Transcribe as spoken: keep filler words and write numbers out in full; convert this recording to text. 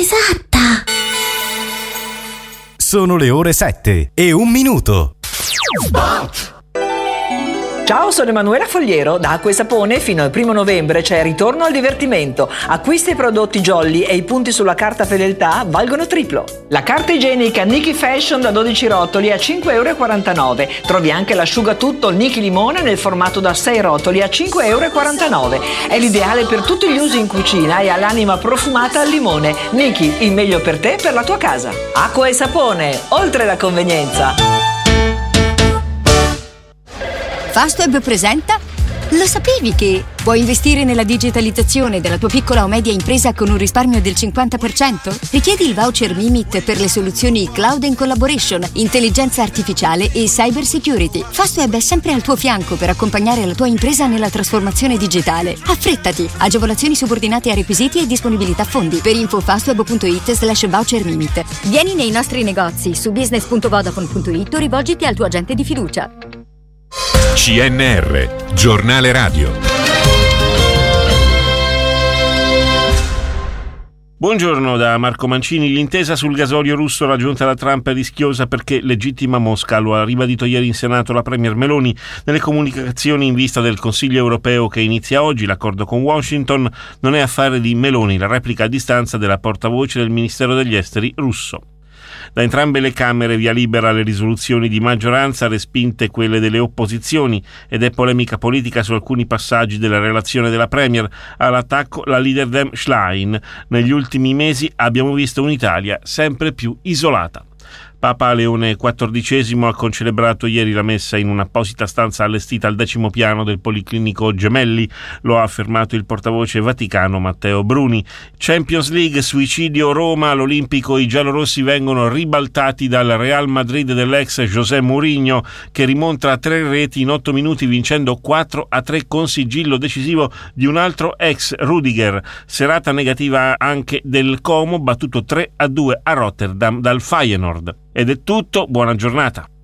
esatta. Sono le ore sette e un minuto. Spot! Ciao, sono Emanuela Fogliero. Da Acqua e Sapone fino al primo novembre c'è Ritorno al divertimento. Acquista i prodotti Jolly e i punti sulla carta fedeltà valgono triplo. La carta igienica Niki Fashion da dodici rotoli a cinque e quarantanove euro. Trovi anche l'asciugatutto Niki Limone nel formato da sei rotoli a cinque e quarantanove euro. È l'ideale per tutti gli usi in cucina e ha l'anima profumata al limone. Niki, il meglio per te e per la tua casa. Acqua e Sapone, oltre la convenienza. Fastweb presenta. Lo sapevi che puoi investire nella digitalizzazione della tua piccola o media impresa con un risparmio del cinquanta per cento? Richiedi il voucher Mimit per le soluzioni Cloud and Collaboration, intelligenza artificiale e cyber security. Fastweb è sempre al tuo fianco per accompagnare la tua impresa nella trasformazione digitale. Affrettati! Agevolazioni subordinate a requisiti e disponibilità fondi. Per info fastweb punto it slash voucher Mimit. Vieni nei nostri negozi su business punto vodafone punto it o rivolgiti al tuo agente di fiducia. C N R, giornale radio. Buongiorno da Marco Mancini. L'intesa sul gasolio russo raggiunta da Trump è rischiosa perché legittima Mosca. Lo ha ribadito ieri in Senato la premier Meloni nelle comunicazioni in vista del Consiglio europeo che inizia oggi. L'accordo con Washington non è affare di Meloni, la replica a distanza della portavoce del Ministero degli Esteri russo. Da entrambe le Camere via libera alle risoluzioni di maggioranza, respinte quelle delle opposizioni, ed è polemica politica su alcuni passaggi della relazione della Premier. All'attacco la leader Dem Schlein. Negli ultimi mesi abbiamo visto un'Italia sempre più isolata. Papa Leone quattordicesimo ha concelebrato ieri la messa in un'apposita stanza allestita al decimo piano del Policlinico Gemelli, lo ha affermato il portavoce vaticano Matteo Bruni. Champions League, suicidio Roma, all'Olimpico i giallorossi vengono ribaltati dal Real Madrid dell'ex José Mourinho, che rimonta a tre reti in otto minuti vincendo quattro a tre con sigillo decisivo di un altro ex, Rudiger. Serata negativa anche del Como, battuto tre a due a Rotterdam dal Feyenoord. Ed è tutto, buona giornata.